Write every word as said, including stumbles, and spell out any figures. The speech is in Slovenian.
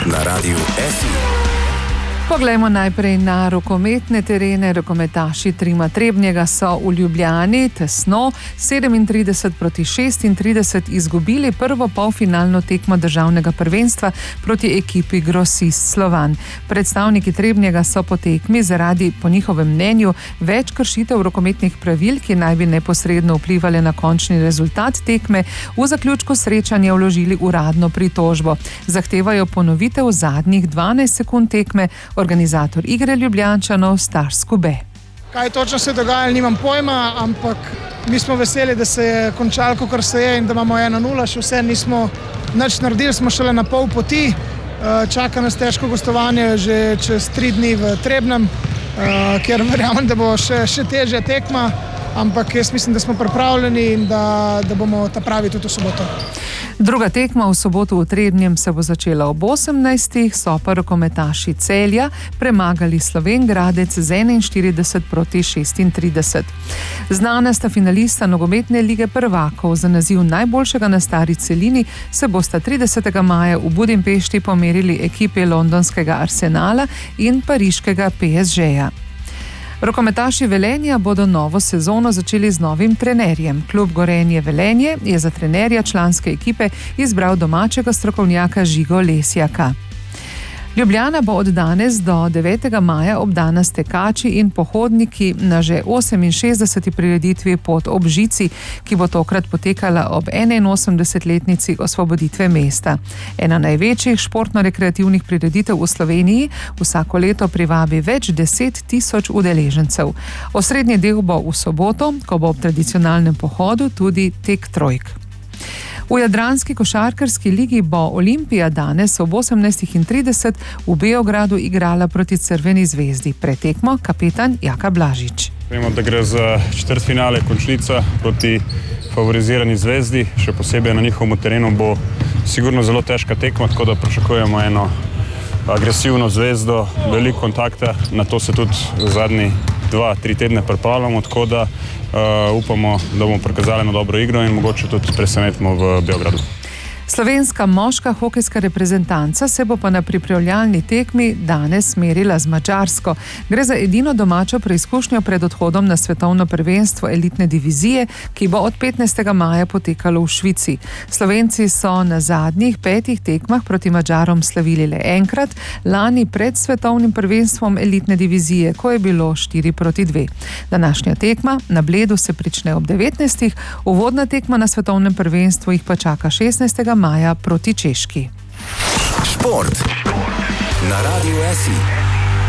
Na Radiu S I. Poglejmo najprej na rokometne terene. Rokometaši Trima Trebnjega so v Ljubljani tesno sedemintrideset proti šestintrideset izgubili prvo polfinalno tekmo državnega prvenstva proti ekipi Grosist Slovan. Predstavniki Trebnjega so po tekmi zaradi, po njihovem mnenju, več kršitev rokometnih pravil, ki naj bi neposredno vplivali na končni rezultat tekme, v zaključku srečanja vložili uradno pritožbo. Zahtevajo ponovitev zadnjih dvanajst sekund tekme. Organizator igre Ljubljančanov Staš Skube. Kaj točno se je dogajalo, nimam pojma, ampak mi smo veseli, da se je končalo, kakor se je, in da imamo ena nula, še vse nismo nič naredili, smo šele na pol poti. Čaka nas težko gostovanje že čez tri dni v Trebnjem, kjer verjamem, da bo še, še težja tekma, ampak jaz mislim, da smo pripravljeni in da, da bomo ta pravi tudi v soboto. Druga tekma v soboto v Trebnjem se bo začela ob osemnajstih, so pa rokometaši Celja premagali Slovenj Gradec z enainštirideset proti šestintrideset. Znana sta finalista nogometne lige prvakov. Za naziv najboljšega na stari celini se bosta tridesetega maja v Budimpešti pomerili ekipi londonskega Arsenala in pariškega P S G-ja. Rokometaši Velenja bodo novo sezono začeli z novim trenerjem. Klub Gorenje Velenje je za trenerja članske ekipe izbral domačega strokovnjaka Žigo Lesjaka. Ljubljana bo od danes do devetega maja obdana s tekači in pohodniki na že oseminšestdeseti prireditvi Pot ob žici, ki bo tokrat potekala ob enainosemdesetletnici osvoboditve mesta. Ena največjih športno-rekreativnih prireditev v Sloveniji, vsako leto privabi več deset tisoč udeležencev. Osrednji del bo v soboto, ko bo ob tradicionalnem pohodu tudi tek trojk. V jadranski košarkarski ligi bo Olimpija danes ob osemnajstih trideset v Beogradu igrala proti Crveni zvezdi. Pred tekmo kapetan Jaka Blažič. Vemo, da gre za četrtfinale, končnica proti favorizirani zvezdi, še posebej na njihovem terenu bo sigurno zelo težka tekma, tako da pričakujemo eno agresivno zvezdo, veliko kontakta, na to se tudi zadnji dva, tri tedne pripravljamo, tako da uh, upamo, da bomo prikazali na dobro igro in mogoče tudi presenetimo v Beogradu. Slovenska moška hokejska reprezentanca se bo pa na pripravljalni tekmi danes merila z Madžarsko. Gre za edino domačo preizkušnjo pred odhodom na svetovno prvenstvo elitne divizije, ki bo od petnajstega maja potekalo v Švici. Slovenci so na zadnjih petih tekmah proti Madžarom slavili le enkrat, lani pred svetovnim prvenstvom elitne divizije, ko je bilo štiri proti dve. Današnja tekma na Bledu se prične ob devetnajstih, uvodna tekma na svetovnem prvenstvu jih pa čaka šestnajstega maja proti Češki. Šport na Radiu S I.